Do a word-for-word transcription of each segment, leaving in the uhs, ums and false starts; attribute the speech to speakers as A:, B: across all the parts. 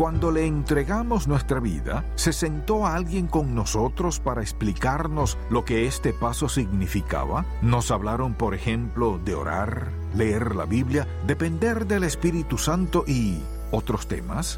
A: Cuando le entregamos nuestra vida, ¿se sentó alguien con nosotros para explicarnos lo que este paso significaba? Nos hablaron, por ejemplo, de orar, leer la Biblia, depender del Espíritu Santo y otros temas.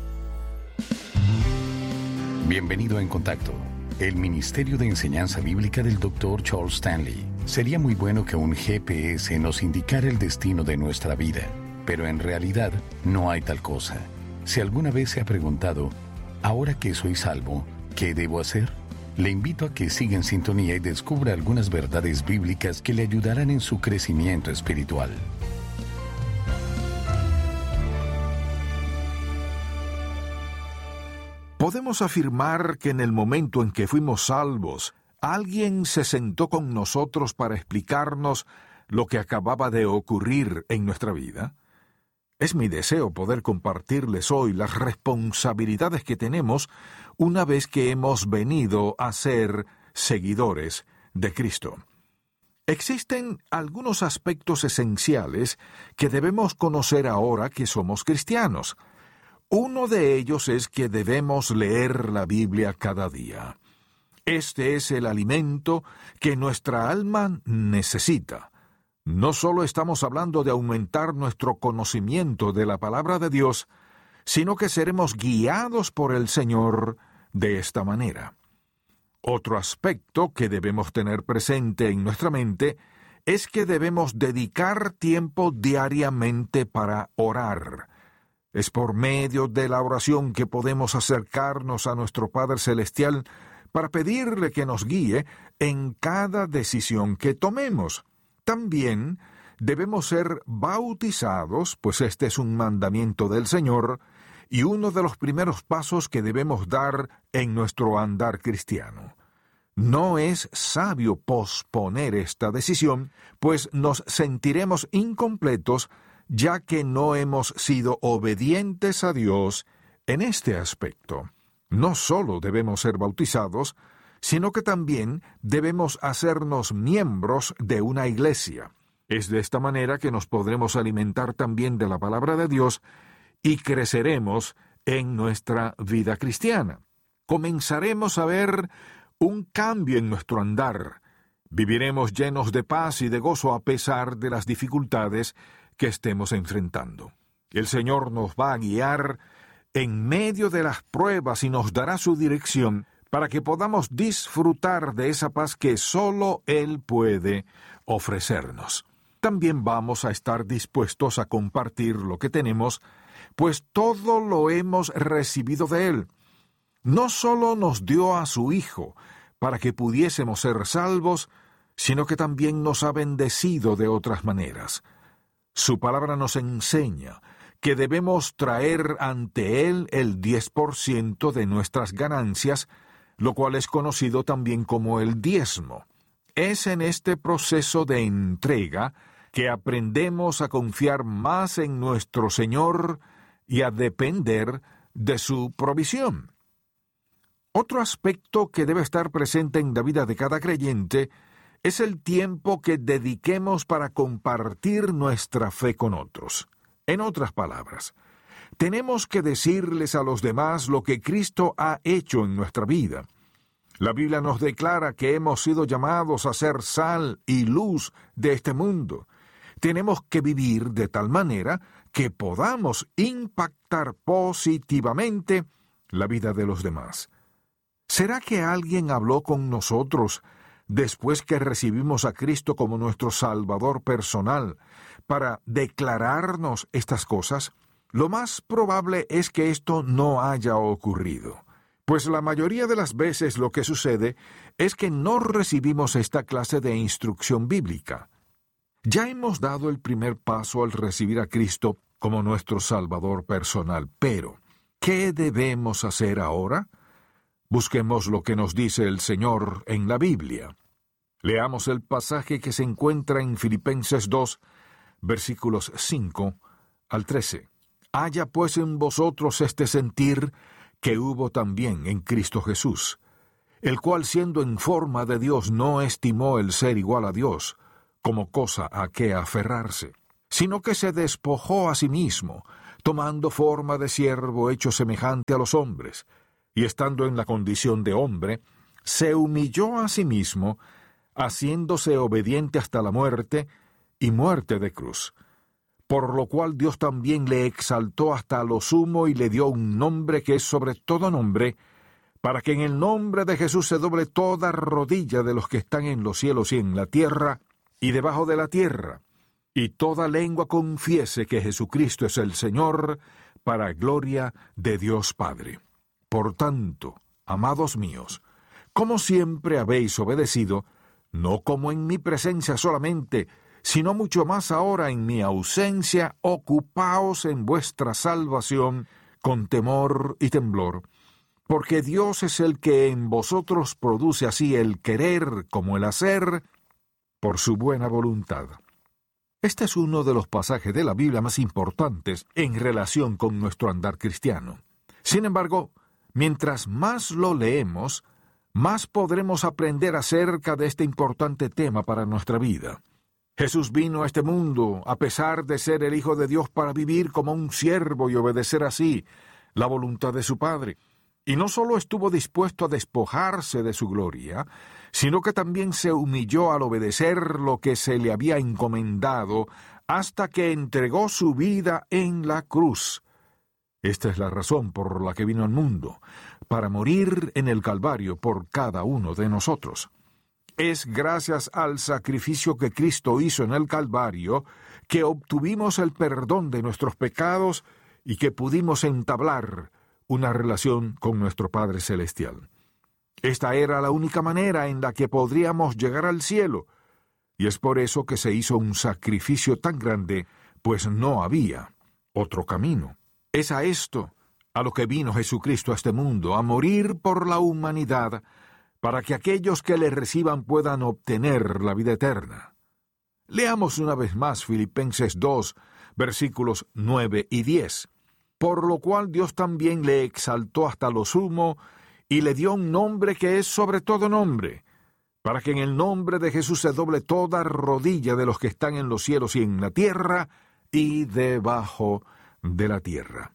B: Bienvenido a En Contacto, el Ministerio de Enseñanza Bíblica del doctor Charles Stanley. Sería muy bueno que un G P S nos indicara el destino de nuestra vida, pero en realidad no hay tal cosa. Si alguna vez se ha preguntado, ahora que soy salvo, ¿qué debo hacer? Le invito a que siga en sintonía y descubra algunas verdades bíblicas que le ayudarán en su crecimiento espiritual.
A: Podemos afirmar que en el momento en que fuimos salvos, alguien se sentó con nosotros para explicarnos lo que acababa de ocurrir en nuestra vida. Es mi deseo poder compartirles hoy las responsabilidades que tenemos una vez que hemos venido a ser seguidores de Cristo. Existen algunos aspectos esenciales que debemos conocer ahora que somos cristianos. Uno de ellos es que debemos leer la Biblia cada día. Este es el alimento que nuestra alma necesita. No solo estamos hablando de aumentar nuestro conocimiento de la palabra de Dios, sino que seremos guiados por el Señor de esta manera. Otro aspecto que debemos tener presente en nuestra mente es que debemos dedicar tiempo diariamente para orar. Es por medio de la oración que podemos acercarnos a nuestro Padre Celestial para pedirle que nos guíe en cada decisión que tomemos. También debemos ser bautizados, pues este es un mandamiento del Señor y uno de los primeros pasos que debemos dar en nuestro andar cristiano. No es sabio posponer esta decisión, pues nos sentiremos incompletos ya que no hemos sido obedientes a Dios en este aspecto. No solo debemos ser bautizados, sino que también debemos hacernos miembros de una iglesia. Es de esta manera que nos podremos alimentar también de la palabra de Dios y creceremos en nuestra vida cristiana. Comenzaremos a ver un cambio en nuestro andar. Viviremos llenos de paz y de gozo a pesar de las dificultades que estemos enfrentando. El Señor nos va a guiar en medio de las pruebas y nos dará su dirección para que podamos disfrutar de esa paz que solo Él puede ofrecernos. También vamos a estar dispuestos a compartir lo que tenemos, pues todo lo hemos recibido de Él. No solo nos dio a su Hijo para que pudiésemos ser salvos, sino que también nos ha bendecido de otras maneras. Su palabra nos enseña que debemos traer ante Él el diez por ciento de nuestras ganancias, lo cual es conocido también como el diezmo. Es en este proceso de entrega que aprendemos a confiar más en nuestro Señor y a depender de su provisión. Otro aspecto que debe estar presente en la vida de cada creyente es el tiempo que dediquemos para compartir nuestra fe con otros. En otras palabras, tenemos que decirles a los demás lo que Cristo ha hecho en nuestra vida. La Biblia nos declara que hemos sido llamados a ser sal y luz de este mundo. Tenemos que vivir de tal manera que podamos impactar positivamente la vida de los demás. ¿Será que alguien habló con nosotros después que recibimos a Cristo como nuestro Salvador personal para declararnos estas cosas? Lo más probable es que esto no haya ocurrido, pues la mayoría de las veces lo que sucede es que no recibimos esta clase de instrucción bíblica. Ya hemos dado el primer paso al recibir a Cristo como nuestro Salvador personal, pero ¿qué debemos hacer ahora? Busquemos lo que nos dice el Señor en la Biblia. Leamos el pasaje que se encuentra en Filipenses dos, versículos cinco al trece. Haya pues en vosotros este sentir que hubo también en Cristo Jesús, el cual siendo en forma de Dios no estimó el ser igual a Dios como cosa a que aferrarse, sino que se despojó a sí mismo, tomando forma de siervo hecho semejante a los hombres, y estando en la condición de hombre, se humilló a sí mismo, haciéndose obediente hasta la muerte, y muerte de cruz. Por lo cual Dios también le exaltó hasta lo sumo y le dio un nombre que es sobre todo nombre, para que en el nombre de Jesús se doble toda rodilla de los que están en los cielos y en la tierra, y debajo de la tierra, y toda lengua confiese que Jesucristo es el Señor, para gloria de Dios Padre. Por tanto, amados míos, como siempre habéis obedecido, no como en mi presencia solamente, sino mucho más ahora en mi ausencia, ocupaos en vuestra salvación con temor y temblor, porque Dios es el que en vosotros produce así el querer como el hacer, por su buena voluntad. Este es uno de los pasajes de la Biblia más importantes en relación con nuestro andar cristiano. Sin embargo, mientras más lo leemos, más podremos aprender acerca de este importante tema para nuestra vida. Jesús vino a este mundo, a pesar de ser el Hijo de Dios, para vivir como un siervo y obedecer así la voluntad de su Padre. Y no solo estuvo dispuesto a despojarse de su gloria, sino que también se humilló al obedecer lo que se le había encomendado hasta que entregó su vida en la cruz. Esta es la razón por la que vino al mundo, para morir en el Calvario por cada uno de nosotros. Es gracias al sacrificio que Cristo hizo en el Calvario que obtuvimos el perdón de nuestros pecados y que pudimos entablar una relación con nuestro Padre Celestial. Esta era la única manera en la que podríamos llegar al cielo, y es por eso que se hizo un sacrificio tan grande, pues no había otro camino. Es a esto a lo que vino Jesucristo a este mundo, a morir por la humanidad, para que aquellos que le reciban puedan obtener la vida eterna. Leamos una vez más Filipenses dos, versículos nueve y diez. Por lo cual Dios también le exaltó hasta lo sumo, y le dio un nombre que es sobre todo nombre, para que en el nombre de Jesús se doble toda rodilla de los que están en los cielos y en la tierra, y debajo de la tierra.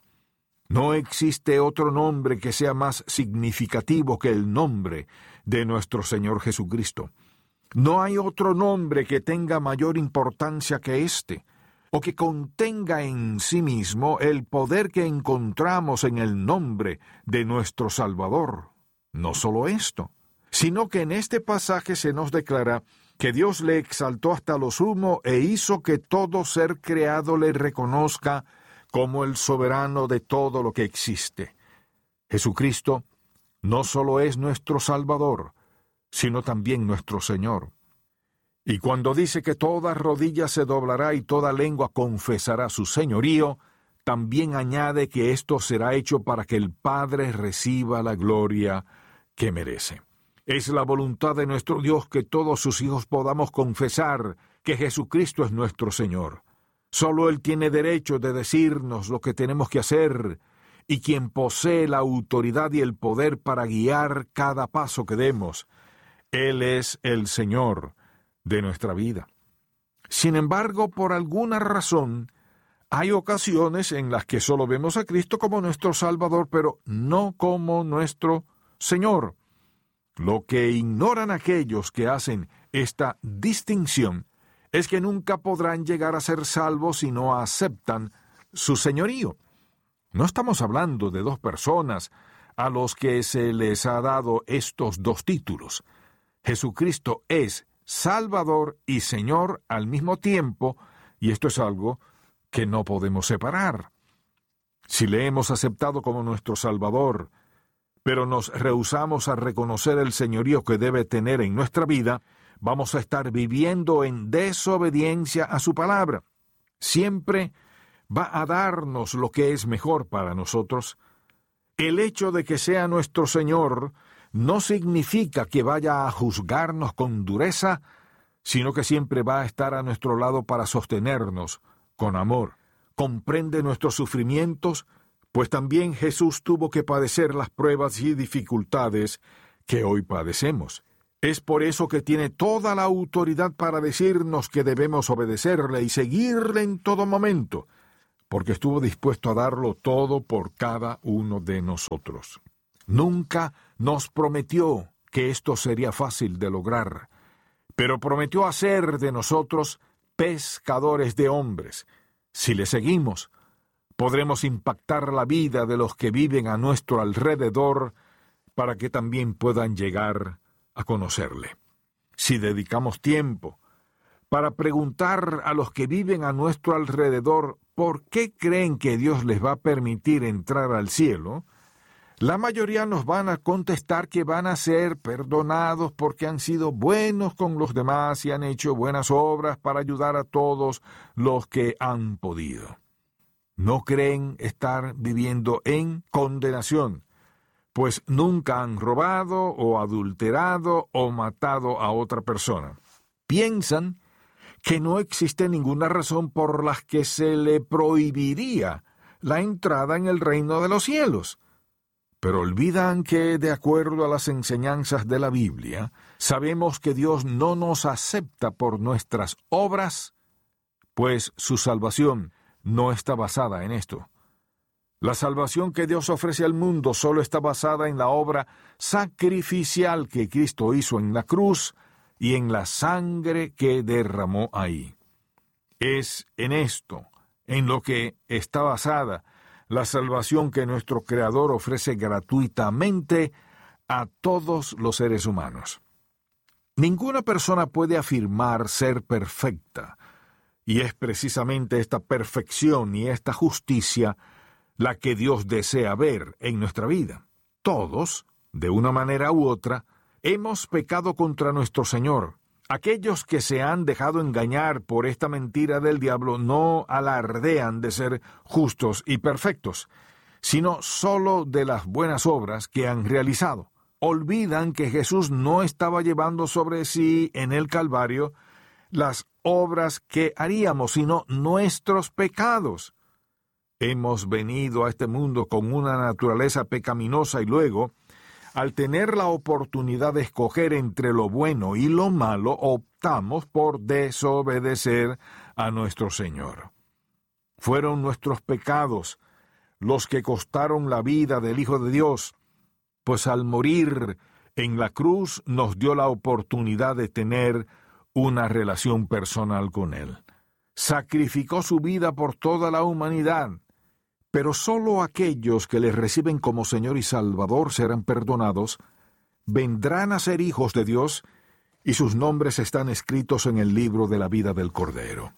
A: No existe otro nombre que sea más significativo que el nombre de nuestro Señor Jesucristo. No hay otro nombre que tenga mayor importancia que este, o que contenga en sí mismo el poder que encontramos en el nombre de nuestro Salvador. No solo esto, sino que en este pasaje se nos declara que Dios le exaltó hasta lo sumo e hizo que todo ser creado le reconozca como el soberano de todo lo que existe. Jesucristo no solo es nuestro Salvador, sino también nuestro Señor. Y cuando dice que toda rodilla se doblará y toda lengua confesará su señorío, también añade que esto será hecho para que el Padre reciba la gloria que merece. Es la voluntad de nuestro Dios que todos sus hijos podamos confesar que Jesucristo es nuestro Señor. Solo Él tiene derecho de decirnos lo que tenemos que hacer, y quien posee la autoridad y el poder para guiar cada paso que demos. Él es el Señor de nuestra vida. Sin embargo, por alguna razón, hay ocasiones en las que solo vemos a Cristo como nuestro Salvador, pero no como nuestro Señor. Lo que ignoran aquellos que hacen esta distinción es que nunca podrán llegar a ser salvos si no aceptan su señorío. No estamos hablando de dos personas a los que se les ha dado estos dos títulos. Jesucristo es Salvador y Señor al mismo tiempo, y esto es algo que no podemos separar. Si le hemos aceptado como nuestro Salvador, pero nos rehusamos a reconocer el señorío que debe tener en nuestra vida, vamos a estar viviendo en desobediencia a su palabra. Siempre va a darnos lo que es mejor para nosotros. El hecho de que sea nuestro Señor no significa que vaya a juzgarnos con dureza, sino que siempre va a estar a nuestro lado para sostenernos con amor. Comprende nuestros sufrimientos, pues también Jesús tuvo que padecer las pruebas y dificultades que hoy padecemos. Es por eso que tiene toda la autoridad para decirnos que debemos obedecerle y seguirle en todo momento, porque estuvo dispuesto a darlo todo por cada uno de nosotros. Nunca nos prometió que esto sería fácil de lograr, pero prometió hacer de nosotros pescadores de hombres. Si le seguimos, podremos impactar la vida de los que viven a nuestro alrededor para que también puedan llegar a conocerle. Si dedicamos tiempo para preguntar a los que viven a nuestro alrededor por qué creen que Dios les va a permitir entrar al cielo, la mayoría nos van a contestar que van a ser perdonados porque han sido buenos con los demás y han hecho buenas obras para ayudar a todos los que han podido. No creen estar viviendo en condenación, pues nunca han robado o adulterado o matado a otra persona. Piensan que no existe ninguna razón por la que se le prohibiría la entrada en el reino de los cielos. Pero olvidan que, de acuerdo a las enseñanzas de la Biblia, sabemos que Dios no nos acepta por nuestras obras, pues su salvación no está basada en esto. La salvación que Dios ofrece al mundo solo está basada en la obra sacrificial que Cristo hizo en la cruz y en la sangre que derramó ahí. Es en esto, en lo que está basada la salvación que nuestro Creador ofrece gratuitamente a todos los seres humanos. Ninguna persona puede afirmar ser perfecta, y es precisamente esta perfección y esta justicia la que Dios desea ver en nuestra vida. Todos, de una manera u otra, hemos pecado contra nuestro Señor. Aquellos que se han dejado engañar por esta mentira del diablo no alardean de ser justos y perfectos, sino solo de las buenas obras que han realizado. Olvidan que Jesús no estaba llevando sobre sí en el Calvario las obras que haríamos, sino nuestros pecados. Hemos venido a este mundo con una naturaleza pecaminosa y luego, al tener la oportunidad de escoger entre lo bueno y lo malo, optamos por desobedecer a nuestro Señor. Fueron nuestros pecados los que costaron la vida del Hijo de Dios, pues al morir en la cruz nos dio la oportunidad de tener una relación personal con Él. Sacrificó su vida por toda la humanidad, pero solo aquellos que le reciben como Señor y Salvador serán perdonados, vendrán a ser hijos de Dios, y sus nombres están escritos en el libro de la vida del Cordero.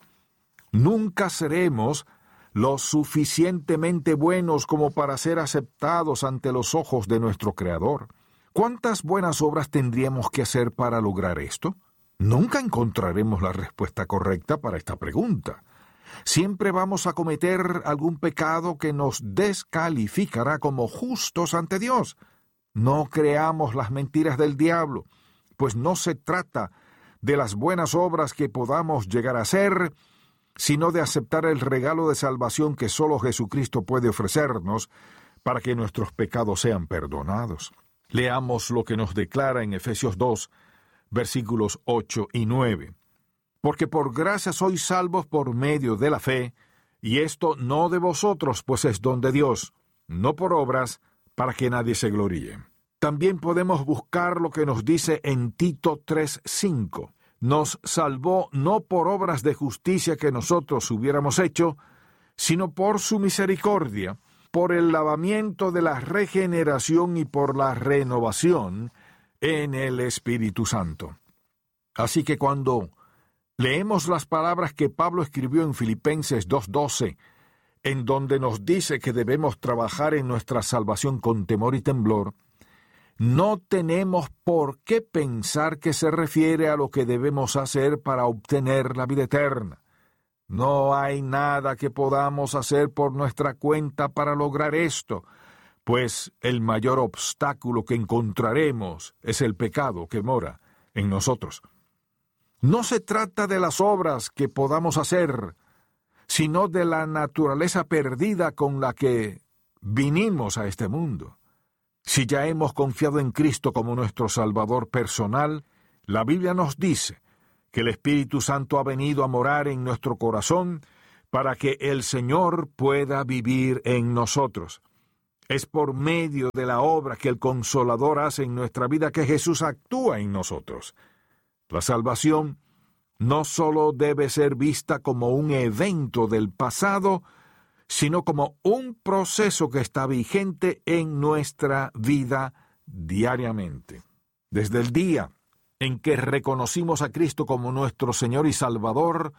A: Nunca seremos lo suficientemente buenos como para ser aceptados ante los ojos de nuestro Creador. ¿Cuántas buenas obras tendríamos que hacer para lograr esto? Nunca encontraremos la respuesta correcta para esta pregunta. Siempre vamos a cometer algún pecado que nos descalificará como justos ante Dios. No creamos las mentiras del diablo, pues no se trata de las buenas obras que podamos llegar a hacer, sino de aceptar el regalo de salvación que solo Jesucristo puede ofrecernos para que nuestros pecados sean perdonados. Leamos lo que nos declara en Efesios dos, versículos ocho y nueve. Porque por gracia sois salvos por medio de la fe, y esto no de vosotros, pues es don de Dios, no por obras, para que nadie se gloríe. También podemos buscar lo que nos dice en Tito tres cinco. Nos salvó no por obras de justicia que nosotros hubiéramos hecho, sino por su misericordia, por el lavamiento de la regeneración y por la renovación en el Espíritu Santo. Así que cuando leemos las palabras que Pablo escribió en Filipenses dos doce, en donde nos dice que debemos trabajar en nuestra salvación con temor y temblor, no tenemos por qué pensar que se refiere a lo que debemos hacer para obtener la vida eterna. No hay nada que podamos hacer por nuestra cuenta para lograr esto, pues el mayor obstáculo que encontraremos es el pecado que mora en nosotros. No se trata de las obras que podamos hacer, sino de la naturaleza perdida con la que vinimos a este mundo. Si ya hemos confiado en Cristo como nuestro Salvador personal, la Biblia nos dice que el Espíritu Santo ha venido a morar en nuestro corazón para que el Señor pueda vivir en nosotros. Es por medio de la obra que el Consolador hace en nuestra vida que Jesús actúa en nosotros. La salvación no solo debe ser vista como un evento del pasado, sino como un proceso que está vigente en nuestra vida diariamente. Desde el día en que reconocimos a Cristo como nuestro Señor y Salvador,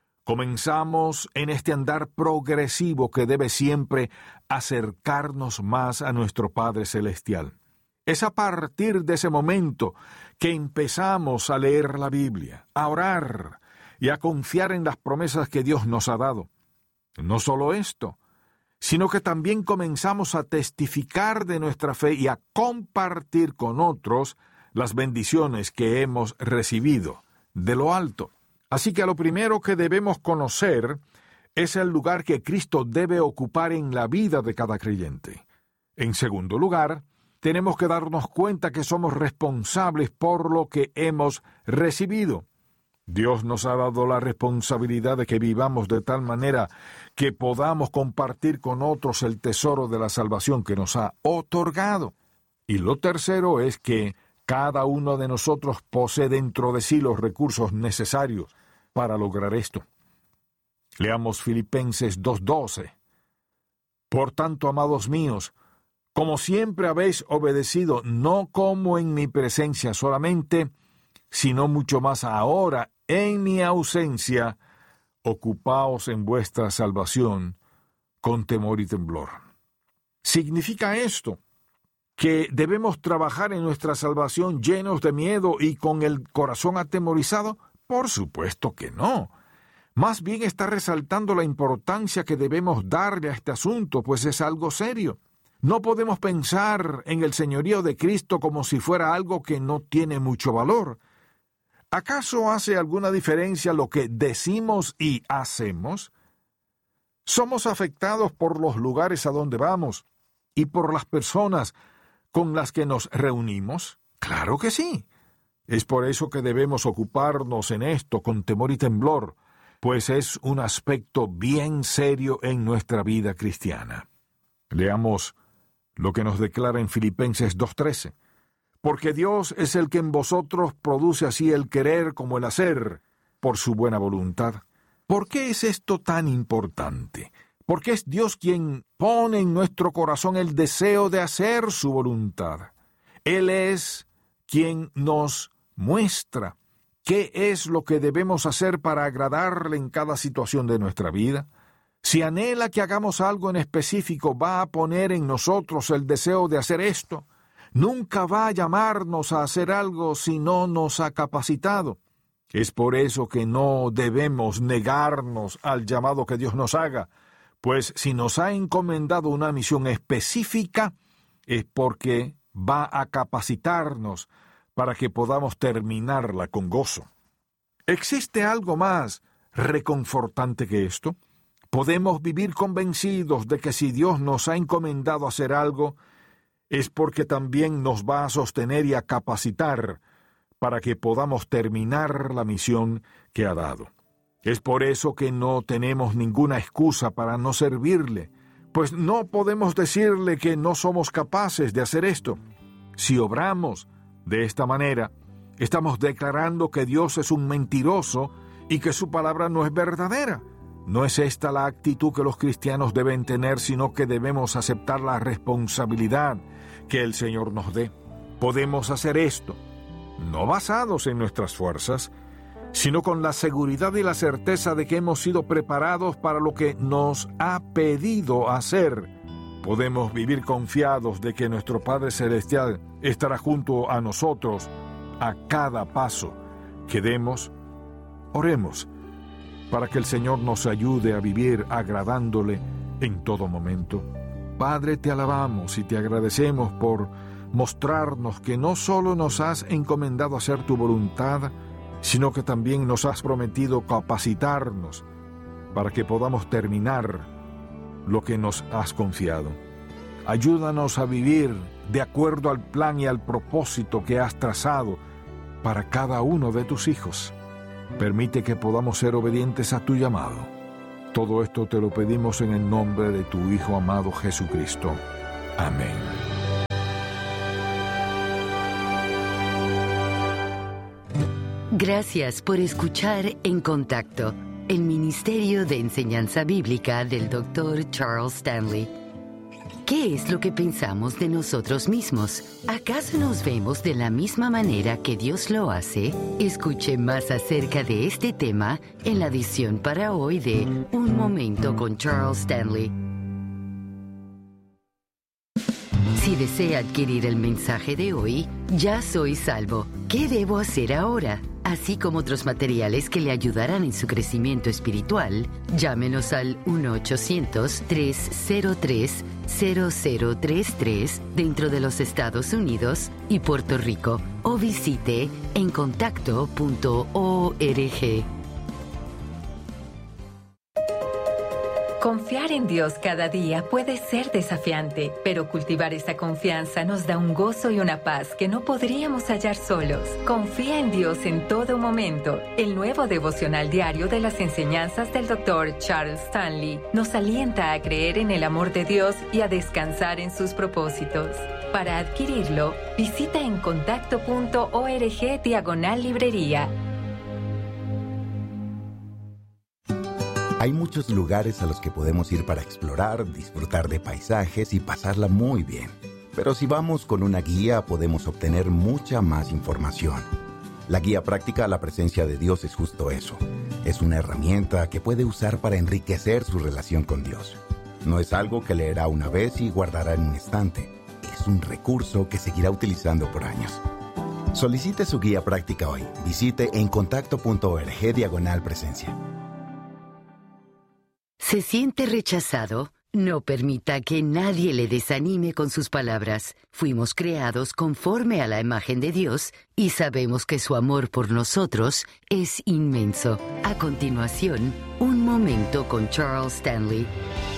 A: comenzamos en este andar progresivo que debe siempre acercarnos más a nuestro Padre Celestial. Es a partir de ese momento que empezamos a leer la Biblia, a orar y a confiar en las promesas que Dios nos ha dado. No solo esto, sino que también comenzamos a testificar de nuestra fe y a compartir con otros las bendiciones que hemos recibido de lo alto. Así que lo primero que debemos conocer es el lugar que Cristo debe ocupar en la vida de cada creyente. En segundo lugar, tenemos que darnos cuenta que somos responsables por lo que hemos recibido. Dios nos ha dado la responsabilidad de que vivamos de tal manera que podamos compartir con otros el tesoro de la salvación que nos ha otorgado. Y lo tercero es que cada uno de nosotros posee dentro de sí los recursos necesarios para lograr esto. Leamos Filipenses dos doce. Por tanto, amados míos, como siempre habéis obedecido, no como en mi presencia solamente, sino mucho más ahora, en mi ausencia, ocupaos en vuestra salvación con temor y temblor. ¿Significa esto que debemos trabajar en nuestra salvación llenos de miedo y con el corazón atemorizado? Por supuesto que no. Más bien está resaltando la importancia que debemos darle a este asunto, pues es algo serio. No podemos pensar en el señorío de Cristo como si fuera algo que no tiene mucho valor. ¿Acaso hace alguna diferencia lo que decimos y hacemos? ¿Somos afectados por los lugares a donde vamos y por las personas con las que nos reunimos? Claro que sí. Es por eso que debemos ocuparnos en esto con temor y temblor, pues es un aspecto bien serio en nuestra vida cristiana. Leamos lo que nos declara en Filipenses dos trece. Porque Dios es el que en vosotros produce así el querer como el hacer, por su buena voluntad. ¿Por qué es esto tan importante? Porque es Dios quien pone en nuestro corazón el deseo de hacer su voluntad. Él es quien nos muestra qué es lo que debemos hacer para agradarle en cada situación de nuestra vida. Si anhela que hagamos algo en específico, va a poner en nosotros el deseo de hacer esto. Nunca va a llamarnos a hacer algo si no nos ha capacitado. Es por eso que no debemos negarnos al llamado que Dios nos haga, pues si nos ha encomendado una misión específica, es porque va a capacitarnos para que podamos terminarla con gozo. ¿Existe algo más reconfortante que esto? Podemos vivir convencidos de que si Dios nos ha encomendado hacer algo, es porque también nos va a sostener y a capacitar para que podamos terminar la misión que ha dado. Es por eso que no tenemos ninguna excusa para no servirle, pues no podemos decirle que no somos capaces de hacer esto. Si obramos de esta manera, estamos declarando que Dios es un mentiroso y que su palabra no es verdadera. No es esta la actitud que los cristianos deben tener, sino que debemos aceptar la responsabilidad que el Señor nos dé. Podemos hacer esto, no basados en nuestras fuerzas, sino con la seguridad y la certeza de que hemos sido preparados para lo que nos ha pedido hacer. Podemos vivir confiados de que nuestro Padre Celestial estará junto a nosotros a cada paso que demos. Oremos para que el Señor nos ayude a vivir agradándole en todo momento. Padre, te alabamos y te agradecemos por mostrarnos que no solo nos has encomendado hacer tu voluntad, sino que también nos has prometido capacitarnos para que podamos terminar lo que nos has confiado. Ayúdanos a vivir de acuerdo al plan y al propósito que has trazado para cada uno de tus hijos. Permite que podamos ser obedientes a tu llamado. Todo esto te lo pedimos en el nombre de tu Hijo amado Jesucristo. Amén.
C: Gracias por escuchar En Contacto, el Ministerio de Enseñanza Bíblica del doctor Charles Stanley. ¿Qué es lo que pensamos de nosotros mismos? ¿Acaso nos vemos de la misma manera que Dios lo hace? Escuche más acerca de este tema en la edición para hoy de Un Momento con Charles Stanley. Si desea adquirir el mensaje de hoy, Ya soy salvo. ¿Qué debo hacer ahora? Así como otros materiales que le ayudarán en su crecimiento espiritual, llámenos al uno ochocientos, tres cero tres, cero cero tres tres dentro de los Estados Unidos y Puerto Rico o visite en contacto punto org.
D: Confiar en Dios cada día puede ser desafiante, pero cultivar esta confianza nos da un gozo y una paz que no podríamos hallar solos. Confía en Dios en todo momento. El nuevo devocional diario de las enseñanzas del doctor Charles Stanley nos alienta a creer en el amor de Dios y a descansar en sus propósitos. Para adquirirlo, visita en contacto punto org diagonal librería.
E: Hay muchos lugares a los que podemos ir para explorar, disfrutar de paisajes y pasarla muy bien. Pero si vamos con una guía, podemos obtener mucha más información. La guía práctica a la presencia de Dios es justo eso. Es una herramienta que puede usar para enriquecer su relación con Dios. No es algo que leerá una vez y guardará en un estante. Es un recurso que seguirá utilizando por años. Solicite su guía práctica hoy. Visite en contacto punto org diagonal presencia.
C: ¿Se siente rechazado? No permita que nadie le desanime con sus palabras. Fuimos creados conforme a la imagen de Dios y sabemos que su amor por nosotros es inmenso. A continuación, un momento con Charles Stanley.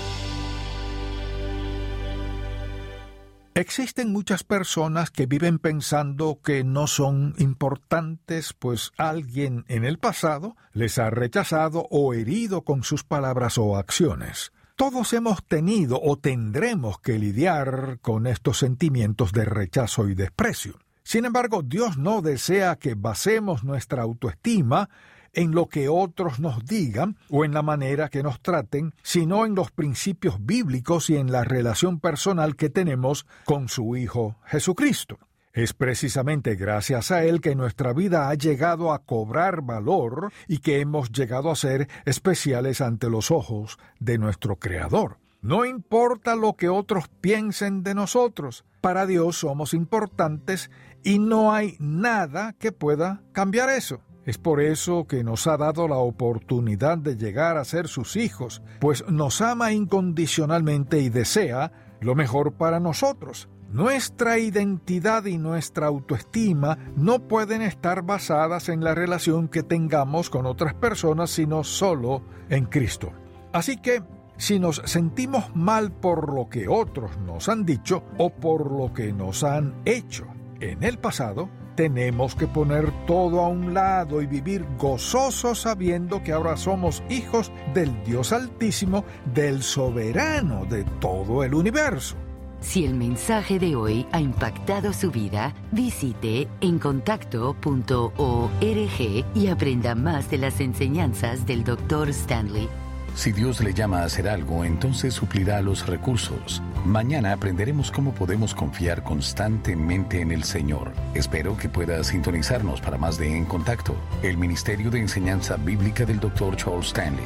A: Existen muchas personas que viven pensando que no son importantes, pues alguien en el pasado les ha rechazado o herido con sus palabras o acciones. Todos hemos tenido o tendremos que lidiar con estos sentimientos de rechazo y desprecio. Sin embargo, Dios no desea que basemos nuestra autoestima en lo que otros nos digan o en la manera que nos traten, sino en los principios bíblicos y en la relación personal que tenemos con su Hijo Jesucristo. Es precisamente gracias a Él que nuestra vida ha llegado a cobrar valor y que hemos llegado a ser especiales ante los ojos de nuestro Creador. No importa lo que otros piensen de nosotros, para Dios somos importantes y no hay nada que pueda cambiar eso. Es por eso que nos ha dado la oportunidad de llegar a ser sus hijos, pues nos ama incondicionalmente y desea lo mejor para nosotros. Nuestra identidad y nuestra autoestima no pueden estar basadas en la relación que tengamos con otras personas, sino solo en Cristo. Así que, si nos sentimos mal por lo que otros nos han dicho o por lo que nos han hecho en el pasado, tenemos que poner todo a un lado y vivir gozosos sabiendo que ahora somos hijos del Dios Altísimo, del soberano de todo el universo.
C: Si el mensaje de hoy ha impactado su vida, visite en contacto punto org y aprenda más de las enseñanzas del doctor Stanley.
B: Si Dios le llama a hacer algo, entonces suplirá los recursos. Mañana aprenderemos cómo podemos confiar constantemente en el Señor. Espero que pueda sintonizarnos para más de En Contacto, el Ministerio de Enseñanza Bíblica del doctor Charles Stanley.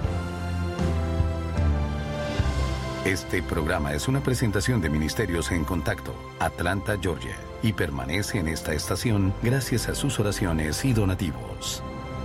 B: Este programa es una presentación de Ministerios En Contacto, Atlanta, Georgia, y permanece en esta estación gracias a sus oraciones y donativos.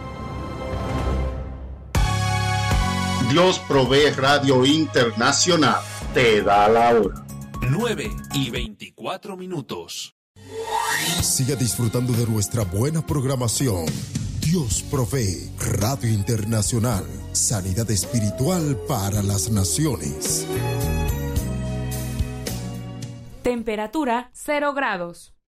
F: Dios Provee Radio Internacional te da la hora.
G: nueve y veinticuatro minutos.
H: Siga disfrutando de nuestra buena programación. Dios Provee Radio Internacional. Sanidad espiritual para las naciones.
I: Temperatura cero grados.